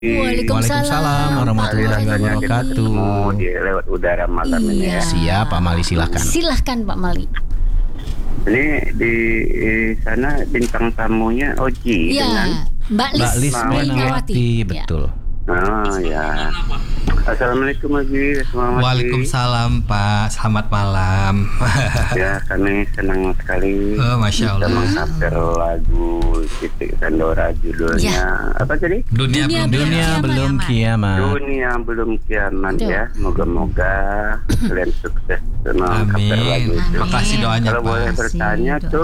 Waalaikumsalam warahmatullahi wabarakatuh. Di lewat udara malam ini ya. Siap, Pak Mali, silahkan. Silahkan Pak Mali. Ini di sana bintang tamunya Oji dengan Mbak Lis Melinawati, betul. Oh ya. Assalamualaikum Oji. Waalaikumsalam Pak, selamat malam. Ya, kami senang sekali. Masya Allah. Mengcover lagu Titik Sandora judulnya apa tadi? Dunia belum kiamat. Dunia belum kiamat ya. Moga-moga kalian sukses mengcover lagu itu. Terima kasih doanya Kalau Pak. boleh bertanya tuh,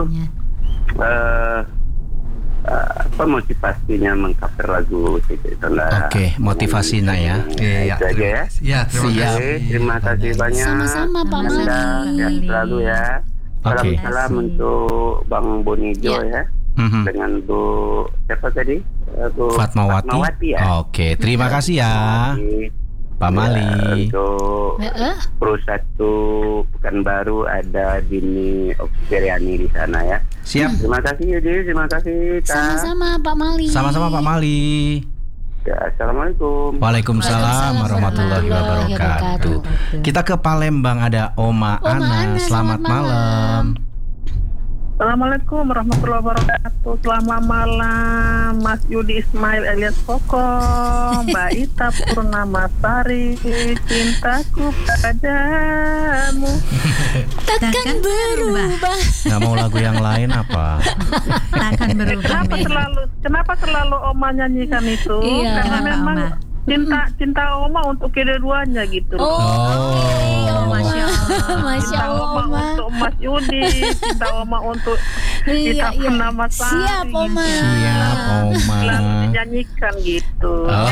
apa motivasinya mengcover lagu Titik Sandora? Oke, motivasinya ya. Itu aja ya. Ya, Terima kasih banyak. Sama-sama Pak Mali. Sehat selalu ya. Oke. Salam untuk Bang Bonijo ya. Dengan Bu siapa tadi? Bu Fatmawati ya. Oke, terima kasih ya Pak Mali. Untuk Pro 1 Pekanbaru ada Dini Oksiriani di sana ya. Siap. Terima kasih Yudi, terima kasih Ta. Sama-sama Pak Mali. Sama-sama Pak Mali. Ya, Assalamualaikum. Waalaikumsalam warahmatullahi wabarakatuh. Kita ke Palembang, ada Oma Ana. Selamat malam. Assalamualaikum warahmatullahi wabarakatuh. Selamat malam Mas Yudi Ismail alias Koko, Mbak Ita Purnamasari, cintaku padamu Takkan berubah. Nggak mau lagu yang lain apa? Takkan berubah. Kenapa selalu Oma nyanyikan itu? Iya. Karena memang cinta Oma untuk kedua-duanya gitu. Masya Allah. Cinta Oma untuk Mas Yudi, cinta Oma untuk Ita Purnamasari. Siap Oma. Siap Oma. Selalu dinyanyikan gitu.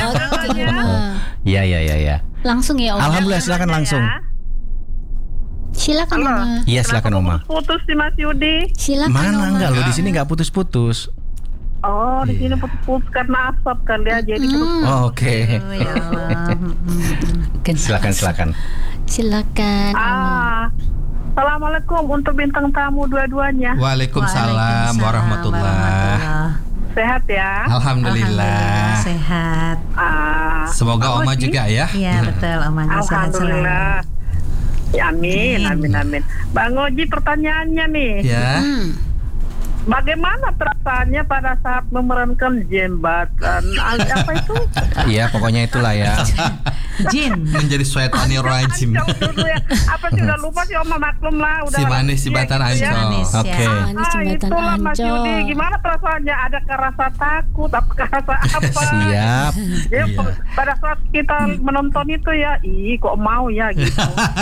Iya. Langsung ya Oma. Alhamdulillah, silakan langsung. Silakan Halo. Oma. Iya, silakan Oma. Putus sih Mas Yudi. Silakan Mana Oma. enggak, lo di sini nggak putus-putus. Oh, di sini putus-putus karena asap kali ya, jadi Oh, oke. Ya Allah. Silakan. Silakan Oma. Assalamualaikum untuk bintang tamu dua-duanya. Waalaikumsalam warahmatullah. Sehat ya? Alhamdulillah. Sehat. Semoga Oma juga ya. Iya betul, Omanya sehat selalu. Alhamdulillah. Ya, amin. Bang Oji, pertanyaannya nih. Ya. Bagaimana perasaannya pada saat memerankan jembatan? Apa itu? Iya, pokoknya itulah ya. Jin. Menjadi syaitanir rajim. Ancol dulu ya. Apa sih, udah lupa sih Oma, maklum lah. Udah Si manis jembatan gitu ya. Ancol. Oke. Itulah Mas Yudi. Gimana perasaannya? Adakah rasa takut? Apakah rasa apa? Siap. Ya, pada saat kita menonton itu ya, kok mau ya gitu.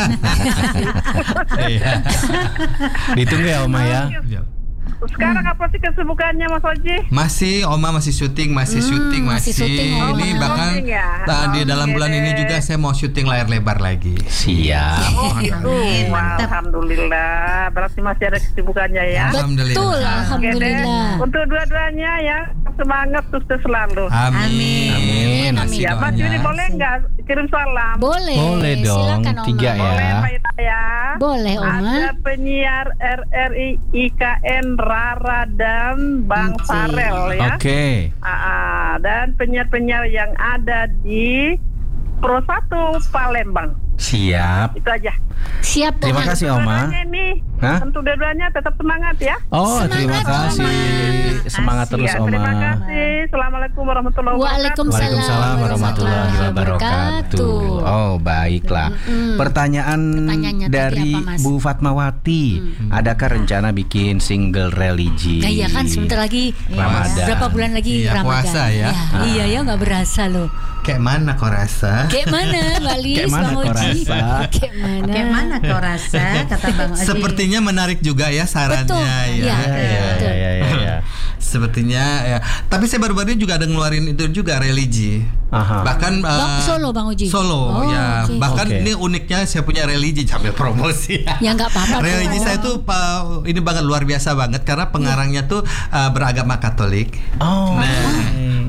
Iya. Ditunggu ya Oma ya. Sekarang apa sih kesibukannya Mas Oji? Oma masih syuting. Masih syuting, Oma. Ini bahkan Syuting ya? di dalam bulan ini juga saya mau syuting layar lebar lagi. Siap. Oh gitu. Wah, alhamdulillah. Berarti masih ada kesibukannya ya. Alhamdulillah. Betul, Oke deh. alhamdulillah. Untuk dua-duanya ya, semangat sukses selalu. Amin. Kasih Ya, Mas doanya. Yudi boleh nggak kirim salam? Boleh dong. Silakan, Oma. 3 ya. Boleh Mbak Ita ya. Boleh Oma. Ada penyiar RRI IKN Rara dan Bang Oke. Farel ya. Oke. Dan penyiar-penyiar yang ada di Pro 1 Palembang. Siap. Itu aja. Siap Terima Oma. kasih Oma. Dua-duanya nih. Hah? Untuk dua-duanya tetap semangat ya. Oh, terima Semangat, kasih. Oma. Semangat terus Ya, Oma. terima kasih. Assalamualaikum warahmatullahi wabarakatuh. Waalaikumsalam warahmatullahi wabarakatuh. Oh, baiklah. Pertanyaannya tadi dari apa, Mas? Bu Fatmawati. Adakah rencana bikin single religi? Nah, iya kan sebentar lagi Ramadan. berapa bulan lagi Iya, Ramadan. puasa ya. Iya ya, nggak berasa loh. Kayak mana kau rasa? Kayak mana Mbak Lis, Kayak mana Bang kau Oji? rasa? Kayak mana? Kayak mana kau rasa, kata Bang Oji. Sepertinya menarik juga ya sarannya Betul. ya. Iya. Betul. Ya. Sepertinya ya. Tapi saya baru-baru ini juga ada ngeluarin itu juga religi. Aha. Bahkan Solo Bang Oji. Solo Oh, ya. oke. Bahkan Oke. ini uniknya saya punya religi sambil promosi. Ya nggak apa-apa. Religi saya tuh ini banget luar biasa banget karena pengarangnya tuh beragama Katolik. Oh. Nah,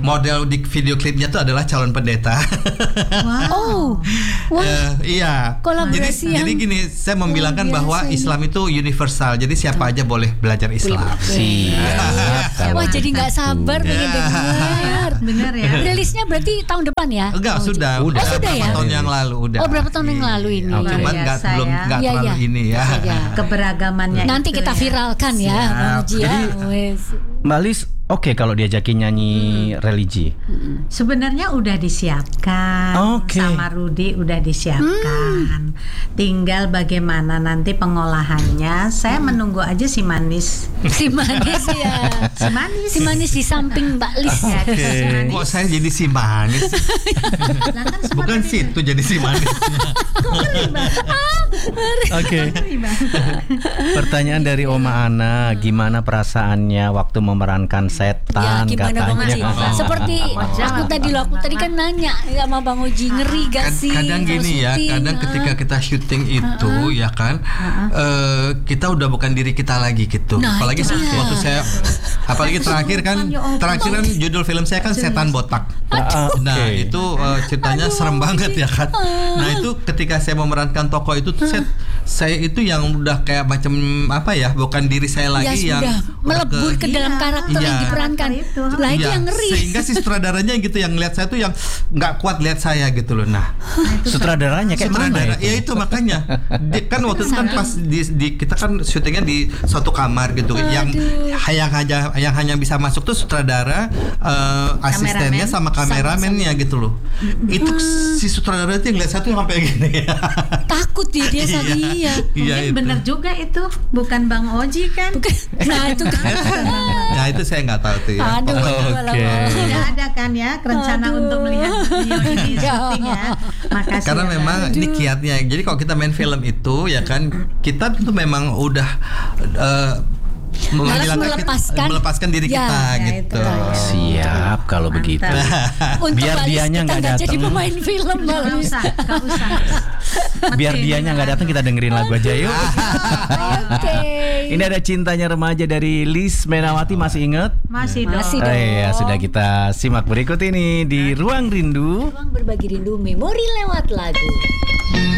model di video klipnya tuh adalah calon pendeta. Oh, wah, Iya. Kolaborasi Jadi yang gini, saya membilangkan luar bahwa biasa ini. Islam itu universal. Jadi siapa aja boleh belajar Islam. Siap. wah jadi nggak sabar pengen dengar. Bener ya. Rilisnya berarti tahun depan ya? Enggak, Bang Uji? sudah. Oh, sudah berapa ya? tahun yang lalu udah. Oh, berapa tahun yang lalu ini? Iya. Cuman Luar nggak biasa belum ya. nggak Iya, terlalu iya. ini ya. Iya. Keberagamannya Nanti itu kita ya. viralkan ya, Bang Uji ya. Wes. Mbak Lis, oke kalau diajakin nyanyi religi. Sebenarnya udah disiapkan. Oke. Sama Rudi udah disiapkan. Tinggal bagaimana nanti pengolahannya. Saya menunggu aja si manis. Si manis ya. Si manis. Si manis di samping Mbak Lis. Ya, si manis. Kok saya jadi si manis? Lah kan semua Bukan tadi situ jadi si manis. Oke. Pertanyaan dari Oma Ana, gimana perasaannya waktu memerankan Ya setan gimana Bang Uji? katanya? Seperti aku tadi kan nanya sama Bang Uji, ngeri gak sih? Kadang kalau gini ya, syuting? kadang ketika kita syuting itu ya kan, kita udah bukan diri kita lagi gitu. Nah, Apalagi itu dia. waktu saya, apalagi terakhir kan judul film saya kan Setan Botak. Nah Oke. itu ceritanya serem banget ya kan. Nah itu ketika saya memerankan tokoh itu, saya itu yang udah kayak macam apa ya, bukan diri saya lagi Ya yang sudah melebur ke dalam karakter yang Iya. diperankan. Itu. Lah itu Iya, yang ngeri. sehingga si sutradaranya gitu yang lihat saya tuh yang nggak kuat lihat saya gitu loh. Nah Sutradaranya kayak mana sutradara, itu? ya itu makanya kan waktu itu kan pas kita kan syutingnya di suatu kamar gitu, yang hanya bisa masuk tuh sutradara, asistennya sama kameramennya gitu loh. Itu si sutradara itu yang lihat saya tuh sampai gini. Takut dia sakit iya. Iya Mungkin itu. bener juga itu. Bukan Bang Oji kan? Nah itu kan. Nah itu saya nggak tahu tuh ya. Aduh, Oke. Tidak ada kan ya rencana Aduh. untuk melihat beliau di syuting ya. Makasih. Karena ya, memang Bang. ini kiatnya. Jadi kalau kita main film itu ya kan, kita tuh memang udah melepaskan diri Ya, kita ya, gitu. itu. Siap kalau begitu. Untuk Biar Mbak Lis dianya kita nggak nggak jadi datang. pemain film Mbak Gak Lis. usah, gak usah. Biar dianya nggak datang, kita dengerin lagu aja yuk. Oke. Ini ada Cintanya Remaja dari Lis Menawati, masih ingat? Masih dong. Masih. Oh iya, sudah kita simak berikut ini di Ruang Rindu. Ruang berbagi rindu memori lewat lagu.